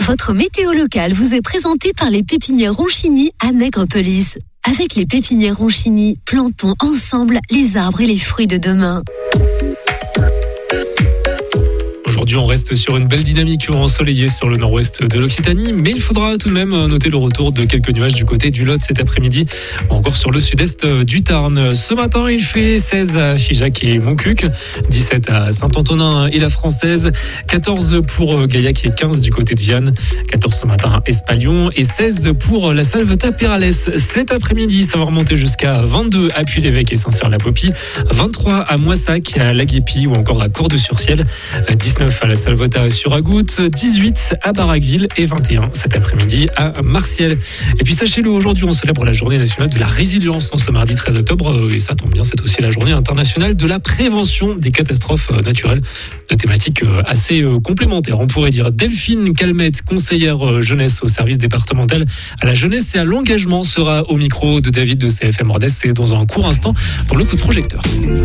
Votre météo locale vous est présentée par les pépinières Ronchini à Nègrepelisse. Avec les pépinières Ronchini, plantons ensemble les arbres et les fruits de demain. Aujourd'hui, on reste sur une belle dynamique ensoleillée sur le nord-ouest de l'Occitanie, mais il faudra tout de même noter le retour de quelques nuages du côté du Lot cet après-midi, ou encore sur le sud-est du Tarn. Ce matin, il fait 16 à Figeac et Montcuq, 17 à Saint-Antonin et la Française, 14 pour Gaillac et 15 du côté de Vianne, 14 ce matin à Espalion et 16 pour la Salvetat-Pérales. Cet après-midi, ça va remonter jusqu'à 22 à Puy-l'Évêque et Saint-Cyr-la-Popie, 23 à Moissac, à Laguépi ou encore à Cour-de-Surciel, 19 à la Salvetat sur Agout, 18 à Baraqueville et 21 cet après-midi à Martiel. Et puis sachez-le, aujourd'hui on célèbre la journée nationale de la résilience ce mardi 13 octobre et ça tombe bien, c'est aussi la journée internationale de la prévention des catastrophes naturelles. Une thématique assez complémentaire, on pourrait dire. Delphine Calmette, conseillère jeunesse au service départemental à la jeunesse et à l'engagement, sera au micro de David de CFM Rodez. C'est dans un court instant pour le coup de projecteur.